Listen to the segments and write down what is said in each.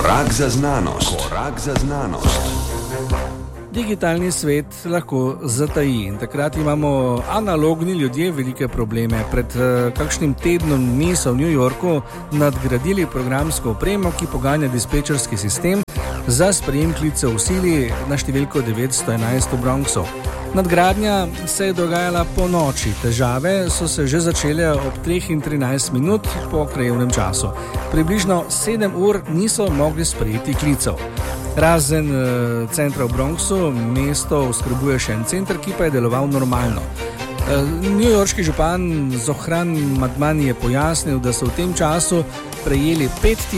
Korak za znanost. Korak za znanost. Digitalni svet lahko zataji in takrat imamo analogni ljudje velike probleme. Pred kakšnim tednom dni so v New Yorku nadgradili programsko opremo, ki poganja dispečerski sistem za sprejem klicev v sili na številko 911 v Bronxu. Nadgradnja se je dogajala po noči, težave so se že začele ob 3:13 po krajevnem času. Približno 7 ur niso mogli sprejeti klicev. Razen centra v Bronxu mesto oskrbuje še en center, ki pa je deloval normalno. Newyorški župan Zohran Madmani je pojasnil, da so v tem času prejeli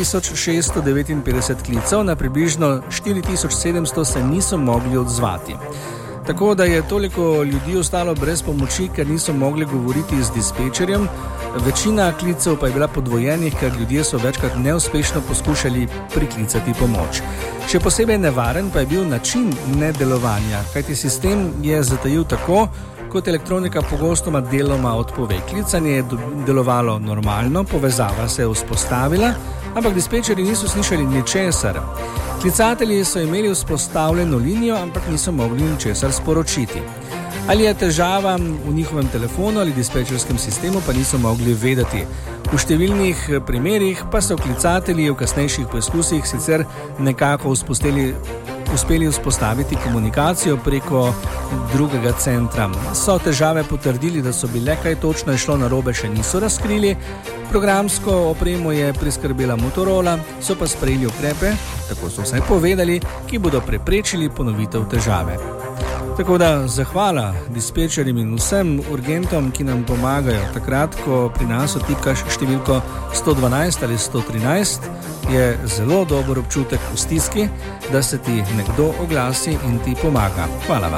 5659 klicev, na približno 4700 se niso mogli odzvati. Tako da je toliko ljudi ostalo brez pomoči, ker niso mogli govoriti z dispečerjem. Večina klicev pa je bila podvojenih, ker ljudje so večkrat neuspešno poskušali priklicati pomoč. Še posebej nevaren pa je bil način nedelovanja, kajti sistem je zatajil tako, kot elektronika pogostoma deloma odpove. Klicanje je delovalo normalno, povezava se je vzpostavila, ampak dispečeri niso slišali ničesar. Klicatelji so imeli vzpostavljeno linijo, ampak niso mogli ničesar sporočiti. Ali je težava v njihovem telefonu ali dispečerskem sistemu, pa niso mogli vedeti. V številnih primerih pa so klicatelji v kasnejših poskusih sicer nekako uspeli vzpostaviti komunikacijo preko drugega centra. So težave potrdili, da so bile kaj točno je šlo narobe, še niso razkrili. Programsko opremo je priskrbela Motorola, so pa sprejeli ukrepe, tako so vsaj povedali, ki bodo preprečili ponovitev težave. Tako da zahvala dispečerjem in vsem urgentom, ki nam pomagajo. Takrat, ko pri nas otipkaš številko 112 ali 113, je zelo dober občutek v stiski, da se ti nekdo oglasi in ti pomaga. Hvala vam.